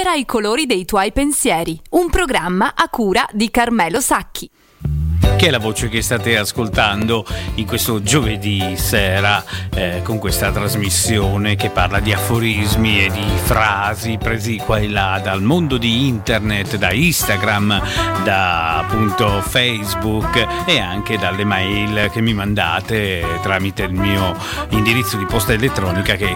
Libera i colori dei tuoi pensieri, un programma a cura di Carmelo Sacchi. Che è la voce che state ascoltando in questo giovedì sera con questa trasmissione che parla di aforismi e di frasi presi qua e là dal mondo di internet, da Instagram, da appunto Facebook e anche dalle mail che mi mandate tramite il mio indirizzo di posta elettronica che è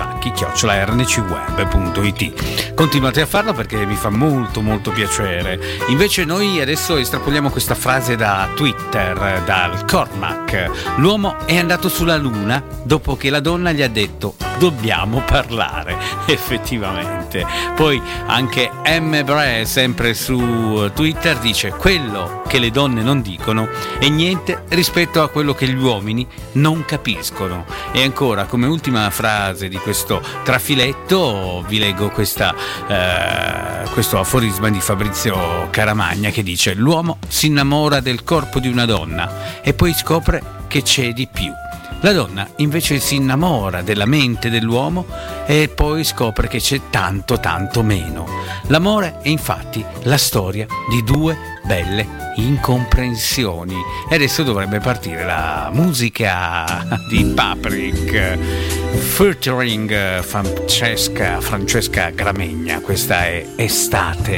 carmelosacchi@rncweb.it. Continuate a farlo perché mi fa molto molto piacere. Invece noi adesso estrapoliamo questa frase da Twitter, dal Cormac. L'uomo è andato sulla luna dopo che la donna gli ha detto dobbiamo parlare. Effettivamente. Poi anche M. Bre, sempre su Twitter, dice quello che le donne non dicono è niente rispetto a quello che gli uomini non capiscono. E ancora, come ultima frase di questo trafiletto, vi leggo questo aforisma di Fabrizio Caramagna che dice: l'uomo si innamora del corpo di una donna e poi scopre che c'è di più. La donna invece si innamora della mente dell'uomo e poi scopre che c'è tanto tanto meno. L'amore è infatti la storia di due belle incomprensioni. E adesso dovrebbe partire la musica di Papric featuring Francesca Gramegna. Questa è Estate.